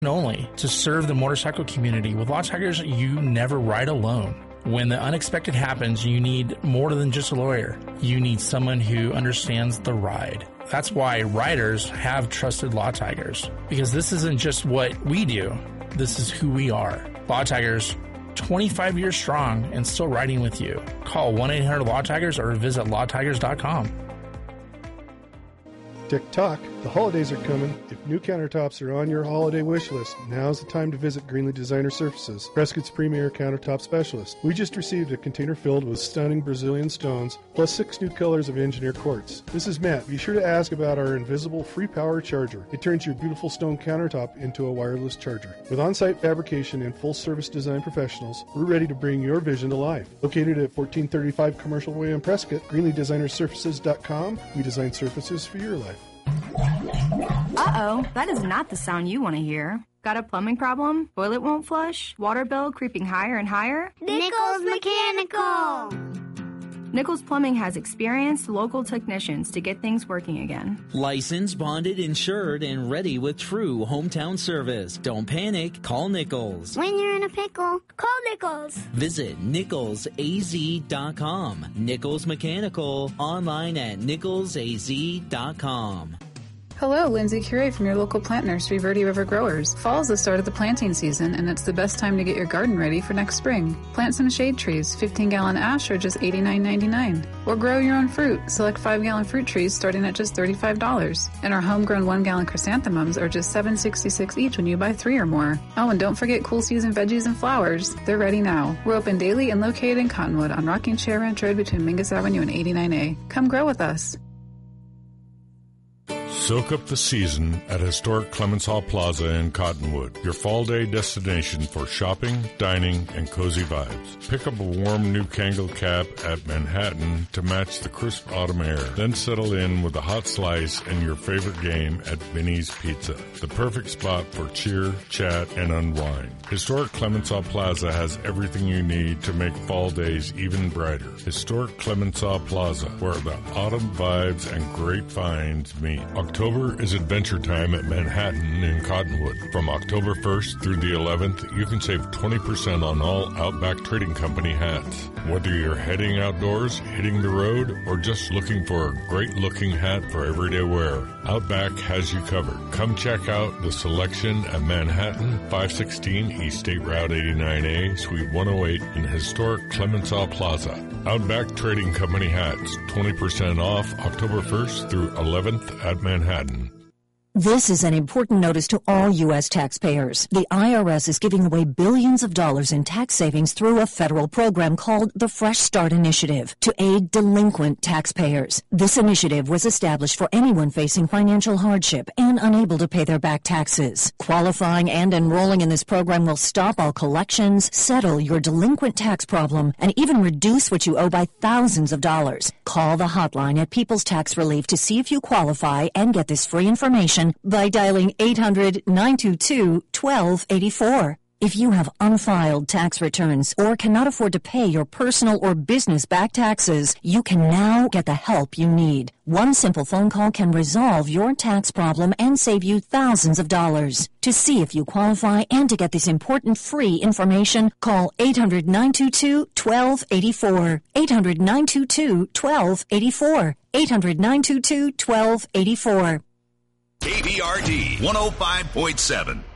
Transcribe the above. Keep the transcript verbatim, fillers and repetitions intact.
only to serve the motorcycle community. With Law Tigers, you never ride alone. When the unexpected happens, you need more than just a lawyer. You need someone who understands the ride. That's why riders have trusted Law Tigers, because this isn't just what we do. This is who we are. Law Tigers, twenty-five years strong and still riding with you. Call one eight hundred Law Tigers or visit law tigers dot com. Tick-tock, the holidays are coming. If new countertops are on your holiday wish list, now's the time to visit Greenlee Designer Surfaces, Prescott's premier countertop specialist. We just received a container filled with stunning Brazilian stones, plus six new colors of engineered quartz. This is Matt. Be sure to ask about our invisible free power charger. It turns your beautiful stone countertop into a wireless charger. With on-site fabrication and full-service design professionals, we're ready to bring your vision to life. Located at fourteen thirty-five Commercial Way in Prescott, Greenlee Designer Surfaces dot com. We design surfaces for your life. Uh-oh, that is not the sound you want to hear. Got a plumbing problem? Toilet won't flush? Water bill creeping higher and higher? Nichols Mechanical! Nichols Plumbing has experienced local technicians to get things working again. Licensed, bonded, insured, and ready with true hometown service. Don't panic. Call Nichols. When you're in a pickle, call Nichols. Visit nichols a z dot com. Nichols Mechanical. Online at nichols a z dot com. Hello, Lindsay Curie from your local plant nursery, Verde River Growers. Fall is the start of the planting season, and it's the best time to get your garden ready for next spring. Plant some shade trees. fifteen gallon ash are just eighty-nine ninety-nine. Or grow your own fruit. Select five gallon fruit trees starting at just thirty-five dollars. And our homegrown one gallon chrysanthemums are just seven sixty-six each when you buy three or more. Oh, and don't forget cool season veggies and flowers. They're ready now. We're open daily and located in Cottonwood on Rocking Chair Ranch Road between Mingus Avenue and eighty-nine A. Come grow with us. Soak up the season at historic Clements Hall Plaza in Cottonwood, your fall day destination for shopping, dining, and cozy vibes. Pick up a warm new Kangol cap at Manhattan to match the crisp autumn air. Then settle in with a hot slice and your favorite game at Vinny's Pizza, the perfect spot for cheer, chat, and unwind. Historic Clements Hall Plaza has everything you need to make fall days even brighter. Historic Clements Hall Plaza, where the autumn vibes and great finds meet. October is adventure time at Manhattan in Cottonwood. From October first through the eleventh, you can save twenty percent on all Outback Trading Company hats. Whether you're heading outdoors, hitting the road, or just looking for a great-looking hat for everyday wear, Outback has you covered. Come check out the selection at Manhattan, five sixteen East State Route eighty-nine A, Suite one oh eight in historic Clements Hall Plaza. Outback Trading Company hats, twenty percent off October first through eleventh at Manhattan. This is an important notice to all U S taxpayers. The I R S is giving away billions of dollars in tax savings through a federal program called the Fresh Start Initiative to aid delinquent taxpayers. This initiative was established for anyone facing financial hardship and unable to pay their back taxes. Qualifying and enrolling in this program will stop all collections, settle your delinquent tax problem, and even reduce what you owe by thousands of dollars. Call the hotline at People's Tax Relief to see if you qualify and get this free information by dialing eight hundred, nine two two, one two eight four. If you have unfiled tax returns or cannot afford to pay your personal or business back taxes, you can now get the help you need. One simple phone call can resolve your tax problem and save you thousands of dollars. To see if you qualify and to get this important free information, call eight hundred, nine two two, one two eight four. eight hundred, nine two two, one two eight four. eight hundred, nine two two, one two eight four. K B R D one oh five point seven.